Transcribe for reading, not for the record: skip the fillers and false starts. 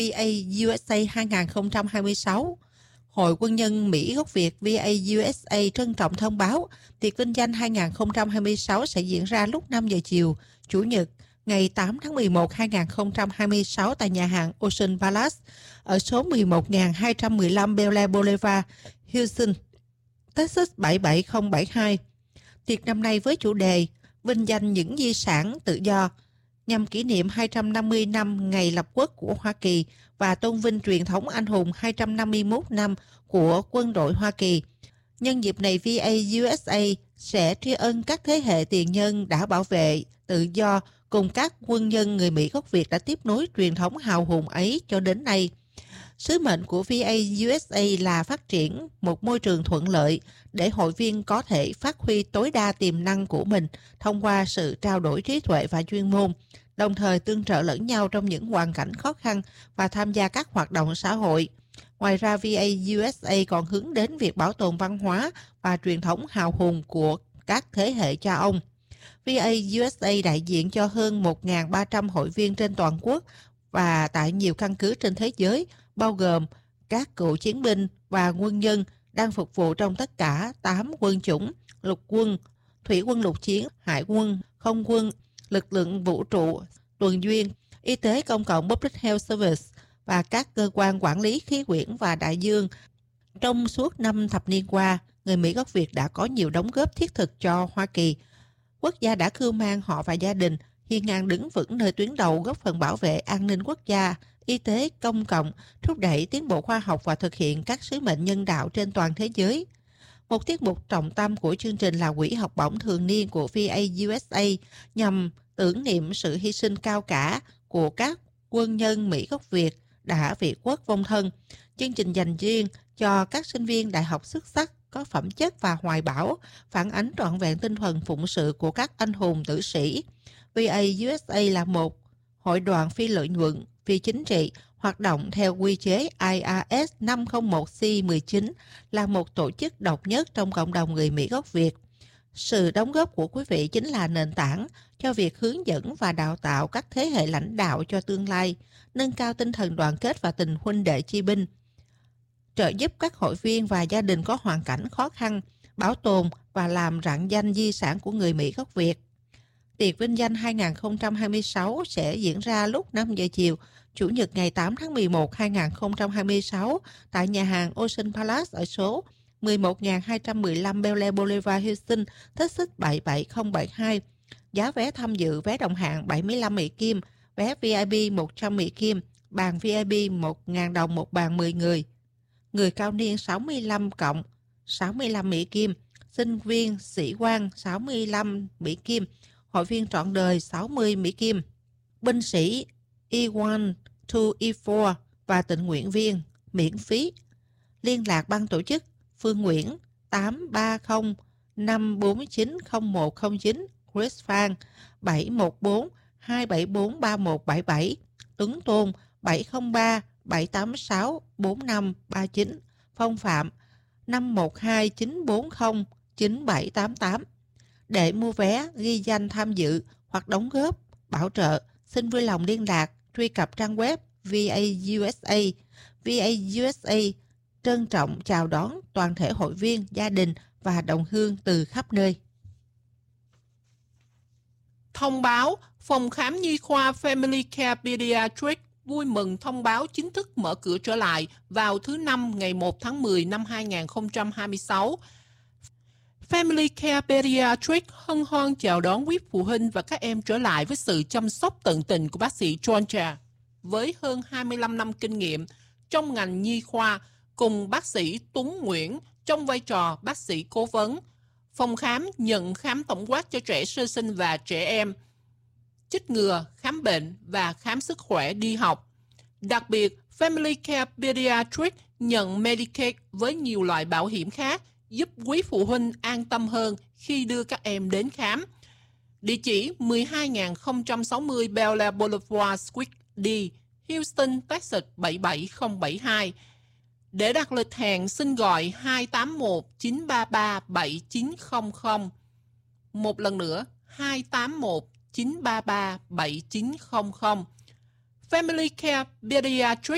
VA USA 2026. Hội Quân nhân Mỹ gốc Việt VA USA trân trọng thông báo tiệc vinh danh 2026 sẽ diễn ra lúc 5 giờ chiều, Chủ nhật, ngày 8 tháng 11 2026 tại nhà hàng Ocean Palace ở số 11.215 Bel Air Boulevard, Houston, Texas 77072. Tiệc năm nay với chủ đề vinh danh những di sản tự do nhằm kỷ niệm 250 năm ngày lập quốc của Hoa Kỳ và tôn vinh truyền thống anh hùng 251 năm của quân đội Hoa Kỳ. Nhân dịp này, VA USA sẽ tri ân các thế hệ tiền nhân đã bảo vệ tự do cùng các quân nhân người Mỹ gốc Việt đã tiếp nối truyền thống hào hùng ấy cho đến nay. Sứ mệnh của VA USA là phát triển một môi trường thuận lợi để hội viên có thể phát huy tối đa tiềm năng của mình thông qua sự trao đổi trí tuệ và chuyên môn, đồng thời tương trợ lẫn nhau trong những hoàn cảnh khó khăn và tham gia các hoạt động xã hội. Ngoài ra, VA USA còn hướng đến việc bảo tồn văn hóa và truyền thống hào hùng của các thế hệ cha ông. VA USA đại diện cho hơn 1.300 hội viên trên toàn quốc và tại nhiều căn cứ trên thế giới, bao gồm các cựu chiến binh và quân nhân đang phục vụ trong tất cả 8 quân chủng: lục quân, thủy quân lục chiến, hải quân, không quân, lực lượng vũ trụ, tuần duyên, y tế công cộng Public Health Service và các cơ quan quản lý khí quyển và đại dương. Trong suốt 5 thập niên qua, người Mỹ gốc Việt đã có nhiều đóng góp thiết thực cho Hoa Kỳ. Quốc gia đã cưu mang họ và gia đình hiên ngang đứng vững nơi tuyến đầu, góp phần bảo vệ an ninh quốc gia, y tế công cộng, thúc đẩy tiến bộ khoa học và thực hiện các sứ mệnh nhân đạo trên toàn thế giới. Một tiết mục trọng tâm của chương trình là quỹ học bổng thường niên của VA USA nhằm tưởng niệm sự hy sinh cao cả của các quân nhân Mỹ gốc Việt đã vì quốc vong thân. Chương trình dành riêng cho các sinh viên đại học xuất sắc, có phẩm chất và hoài bão, phản ánh trọn vẹn tinh thần phụng sự của các anh hùng tử sĩ. VA USA là một hội đoàn phi lợi nhuận, phi chính trị, hoạt động theo quy chế IRS 501C19, là một tổ chức độc nhất trong cộng đồng người Mỹ gốc Việt. Sự đóng góp của quý vị chính là nền tảng cho việc hướng dẫn và đào tạo các thế hệ lãnh đạo cho tương lai, nâng cao tinh thần đoàn kết và tình huynh đệ chi binh, trợ giúp các hội viên và gia đình có hoàn cảnh khó khăn, bảo tồn và làm rạng danh di sản của người Mỹ gốc Việt. Tiệc vinh danh 2026 sẽ diễn ra lúc 5 giờ chiều, Chủ nhật ngày 8 tháng 11 2026 tại nhà hàng Ocean Palace ở số 11.215 Bel Air Boulevard, Houston, Texas 77072. Giá vé tham dự: vé đồng hạng 75 Mỹ Kim, vé VIP 100 Mỹ Kim, bàn VIP 1.000 đồng một bàn 10 người. Người cao niên 65 cộng 65 Mỹ Kim, sinh viên sĩ quan 65 Mỹ Kim, hội viên trọn đời 60 Mỹ Kim, binh sĩ E1 to E4 và tình nguyện viên miễn phí. Liên lạc ban tổ chức: Phương Nguyễn 830 549 0109, Chris Phan 714 274 3177, Tuấn Tôn 703 786 4539, Phong Phạm 512 940 9788. Để mua vé, ghi danh tham dự hoặc đóng góp, bảo trợ, xin vui lòng liên lạc, truy cập trang web VA USA. VA USA trân trọng chào đón toàn thể hội viên, gia đình và đồng hương từ khắp nơi. Thông báo: Phòng khám nhi khoa Family Care Pediatrics vui mừng thông báo chính thức mở cửa trở lại vào thứ Năm ngày 1 tháng 10 năm 2026. Family Care Pediatrics hân hoan chào đón quý phụ huynh và các em trở lại với sự chăm sóc tận tình của bác sĩ Georgia. Với hơn 25 năm kinh nghiệm trong ngành nhi khoa, cùng bác sĩ Tuấn Nguyễn trong vai trò bác sĩ cố vấn, phòng khám nhận khám tổng quát cho trẻ sơ sinh và trẻ em, chích ngừa, khám bệnh và khám sức khỏe đi học. Đặc biệt, Family Care Pediatrics nhận Medicaid với nhiều loại bảo hiểm khác, giúp quý phụ huynh an tâm hơn khi đưa các em đến khám. Địa chỉ 12060 Bel Air Boulevard, Suite D, Houston, Texas 77072. Để đặt lịch hẹn, xin gọi 281 933 7900. Một lần nữa, 281 933 7900. Family Care Pediatrics